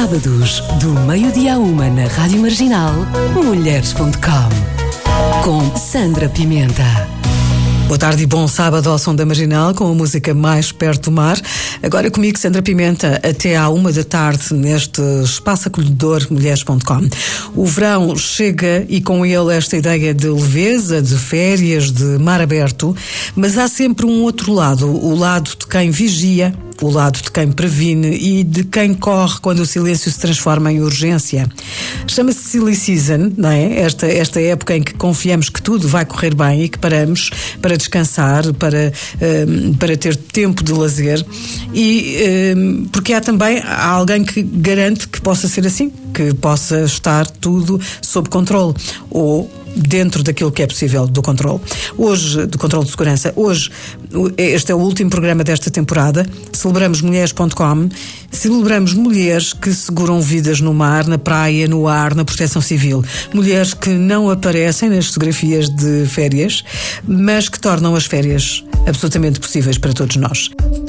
sábados, do meio-dia à 1 na Rádio Marginal, mulheres.com, com Sandra Pimenta. Boa tarde e bom sábado ao som da Marginal, com a música Mais Perto do Mar. Agora comigo, Sandra Pimenta, até à 1 da tarde, neste espaço acolhedor mulheres.com. O verão chega e com ele esta ideia de leveza, de férias, de mar aberto, mas há sempre um outro lado, o lado de quem vigia, o lado de quem previne e de quem corre quando o silêncio se transforma em urgência. Chama-se Silly Season, não é? Esta época em que confiamos que tudo vai correr bem e que paramos para descansar, para ter tempo de lazer. E porque há alguém que garante que possa ser assim, que possa estar tudo sob controle, ou dentro daquilo que é possível do controle. Hoje, do controle de segurança, hoje, este é o último programa desta temporada. Celebramos mulheres.com, celebramos mulheres que seguram vidas no mar, na praia, no ar, na proteção civil. Mulheres que não aparecem nas fotografias de férias, mas que tornam as férias absolutamente possíveis para todos nós.